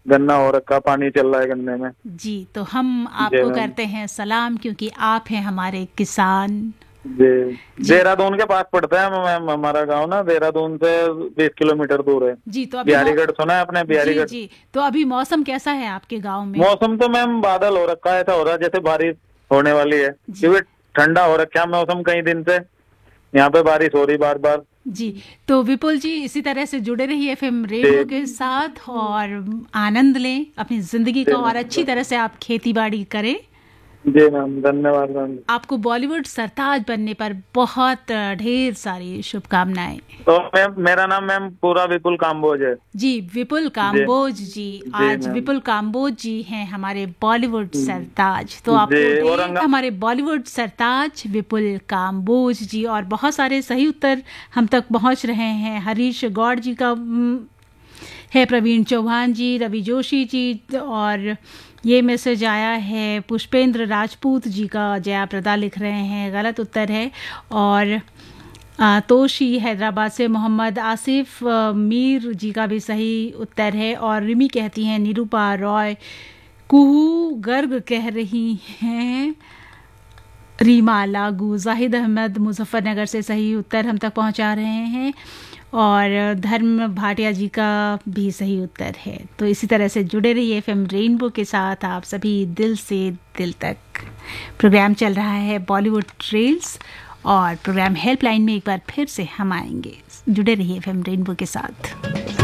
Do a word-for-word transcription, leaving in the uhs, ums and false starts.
गन्ना हो रखा, पानी चल रहा है गन्ने में। जी, तो हम जी आपको मैम। करते हैं सलाम, क्योंकि आप हैं हमारे किसान। जी। जी। देहरादून के पास पड़ता है मैम हमारा गांव ना, देहरादून से बीस किलोमीटर दूर है। जी, तो अभी मौ... बिहारीगढ़ सुना है आपने, जी बिहारीगढ़? जी, तो अभी मौसम कैसा है आपके गांव में? मौसम तो मैम बादल हो रखा है, ऐसा हो रहा है जैसे बारिश होने वाली है, जी क्योंकि ठंडा हो रखा है मौसम कई दिन से, यहाँ पे बारिश हो रही बार बार। जी, तो विपुल जी इसी तरह से जुड़े रहिए एफएम रेनबो जी। के साथ और आनंद लें अपनी जिंदगी जी का, और अच्छी मैम। तरह से आप खेती बाड़ी करें। जी मैम, धन्यवाद मैम। आपको बॉलीवुड सरताज बनने पर बहुत अ, ढेर सारी शुभकामनाएं। तो मैम मेरा नाम मैम पूरा विपुल काम्बोज है। जी, विपुल जी। काम्बोज जी। जी आज मैम। विपुल काम्बोज जी हैं हमारे बॉलीवुड सरताज, तो जी। आपको और ढेर अंगा हमारे बॉलीवुड सरताज विपुल काम्बोज जी, और बहुत सारे सही उत्तर हम तक पहुंच रहे हैं। हरीश गौड़ जी का हम्म, है, प्रवीण चौहान जी, रवि जोशी जी, और ये मैसेज आया है पुष्पेंद्र राजपूत जी का, जया प्रदा लिख रहे हैं गलत उत्तर है। और आ, तोशी हैदराबाद से मोहम्मद आसिफ आ, मीर जी का भी सही उत्तर है। और रिमी कहती हैं निरूपा रॉय, कुहू गर्ग कह रही हैं रीमा लागू, जाहिद अहमद मुजफ्फरनगर से सही उत्तर हम तक पहुंचा रहे हैं, और धर्म भाटिया जी का भी सही उत्तर है। तो इसी तरह से जुड़े रहिए एफएम रेनबो के साथ, आप सभी दिल से दिल तक। प्रोग्राम चल रहा है बॉलीवुड ट्रेल्स, और प्रोग्राम हेल्पलाइन में एक बार फिर से हम आएंगे। जुड़े रहिए एफएम रेनबो के साथ।